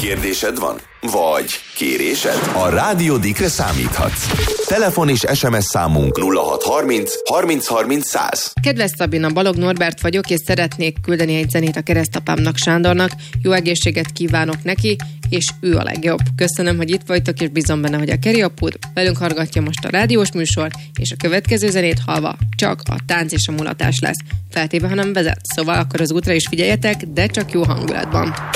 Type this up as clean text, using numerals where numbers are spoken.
Kérdésed van? Vagy kérésed? A Rádió Dikre számíthatsz. Telefon és SMS számunk 0630 30 30 100. Kedves Szabina, Balog Norbert vagyok, és szeretnék küldeni egy zenét a keresztapámnak, Sándornak. Jó egészséget kívánok neki, és ő a legjobb. Köszönöm, hogy itt vagytok, és bízom benne, hogy a Keri apud velünk hallgatja most a rádiós műsor, és a következő zenét hallva csak a tánc és a mulatás lesz. Feltéve, ha nem vezet. Szóval akkor az útra is figyeljetek, de csak jó hangulatban.